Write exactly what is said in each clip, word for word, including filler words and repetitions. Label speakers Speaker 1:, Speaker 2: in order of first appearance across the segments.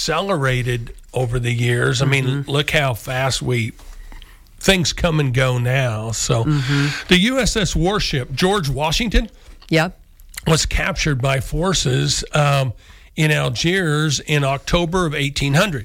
Speaker 1: accelerated over the years. I mean, mm-hmm. look how fast we things come and go now. So mm-hmm. the U S S warship George Washington
Speaker 2: yeah.
Speaker 1: was captured by forces um, in Algiers in October of eighteen hundred.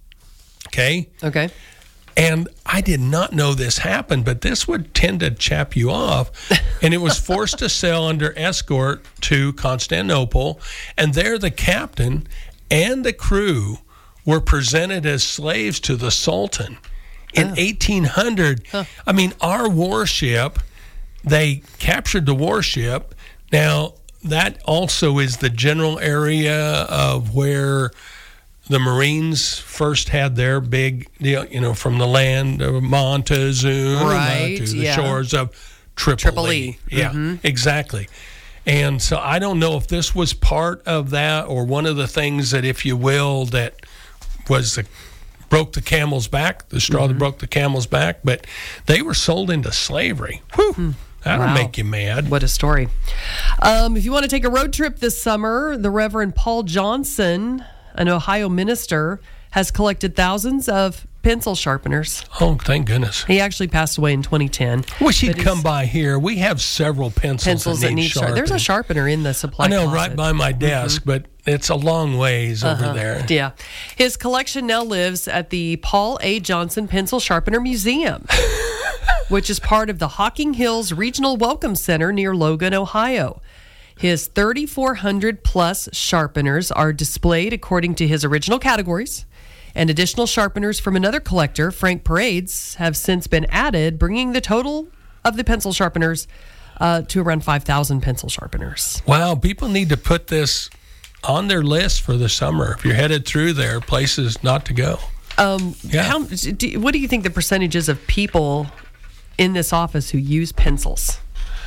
Speaker 1: Okay?
Speaker 2: Okay.
Speaker 1: And I did not know this happened, but this would tend to chap you off. And it was forced to sail under escort to Constantinople. And there the captain and the crew were presented as slaves to the Sultan in oh. eighteen hundred. Huh. I mean, our warship, they captured the warship. Now, that also is the general area of where the Marines first had their big deal, you know, from the land of Montezuma
Speaker 2: right,
Speaker 1: to the
Speaker 2: yeah.
Speaker 1: shores of Tripoli.
Speaker 2: Tripoli.
Speaker 1: Yeah,
Speaker 2: mm-hmm.
Speaker 1: exactly. And so I don't know if this was part of that or one of the things that, if you will, that was the broke the camel's back, the straw mm-hmm. that broke the camel's back, but they were sold into slavery. Whew. Mm. That'll wow. make you mad.
Speaker 2: What a story. Um, if you want to take a road trip this summer, the Reverend Paul Johnson, an Ohio minister, has collected thousands of pencil sharpeners.
Speaker 1: Oh, thank goodness.
Speaker 2: He actually passed away in twenty ten.
Speaker 1: Wish he'd come by here. We have several pencils,
Speaker 2: pencils
Speaker 1: that
Speaker 2: need,
Speaker 1: need
Speaker 2: need
Speaker 1: sharpening.
Speaker 2: There's a sharpener in the supply
Speaker 1: I know,
Speaker 2: closet.
Speaker 1: right by my desk, mm-hmm. but it's a long ways
Speaker 2: uh-huh.
Speaker 1: over there.
Speaker 2: Yeah. His collection now lives at the Paul A. Johnson Pencil Sharpener Museum, which is part of the Hocking Hills Regional Welcome Center near Logan, Ohio. His thirty-four hundred plus sharpeners are displayed according to his original categories, and additional sharpeners from another collector, Frank Parades, have since been added, bringing the total of the pencil sharpeners uh, to around five thousand pencil sharpeners.
Speaker 1: Wow, people need to put this on their list for the summer. If you're headed through there, places not to go.
Speaker 2: Um,
Speaker 1: yeah.
Speaker 2: how, do, what do you think the percentages of people in this office who use pencils?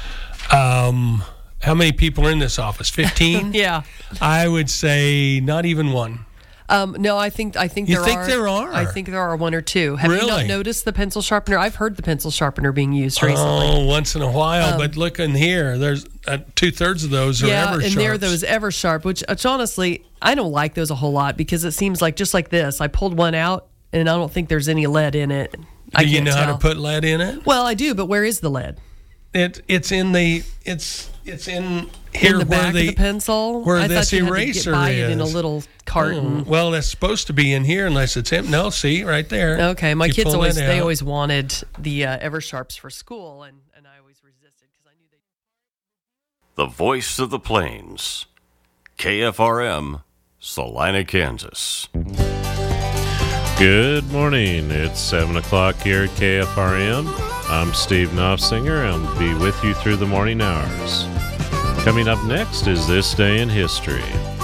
Speaker 1: Um... How many people are in this office? fifteen?
Speaker 2: Yeah.
Speaker 1: I would say not even one.
Speaker 2: Um, no, I think I think
Speaker 1: you
Speaker 2: there
Speaker 1: think
Speaker 2: are.
Speaker 1: there are?
Speaker 2: I think there are one or two. Have
Speaker 1: really?
Speaker 2: you not noticed the pencil sharpener? I've heard the pencil sharpener being used recently.
Speaker 1: Oh, once in a while. Um, but look in here. There's uh, two-thirds of those are
Speaker 2: yeah,
Speaker 1: Eversharps.
Speaker 2: and they're those Eversharp, which, which honestly, I don't like those a whole lot because it seems like just like this. I pulled one out, and I don't think there's any lead in it. I
Speaker 1: do you know
Speaker 2: tell.
Speaker 1: how to put lead in it?
Speaker 2: Well, I do, but where is the lead?
Speaker 1: It it's in the it's it's in here
Speaker 2: in the
Speaker 1: where
Speaker 2: back
Speaker 1: the,
Speaker 2: of the pencil.
Speaker 1: Where
Speaker 2: I
Speaker 1: this
Speaker 2: thought you
Speaker 1: eraser
Speaker 2: had to get buy
Speaker 1: is
Speaker 2: it in a little carton.
Speaker 1: Oh, well, that's supposed to be in here unless it's in. No, see right there.
Speaker 2: Okay, my
Speaker 1: you
Speaker 2: kids always they
Speaker 1: out.
Speaker 2: always wanted the uh, Eversharps for school, and, and I always resisted because I knew they.
Speaker 3: The voice of the plains, K F R M, Salina, Kansas.
Speaker 4: Good morning. It's seven o'clock here at K F R M. I'm Steve Knopfsinger, and I'll be with you through the morning hours. Coming up next is This Day in History.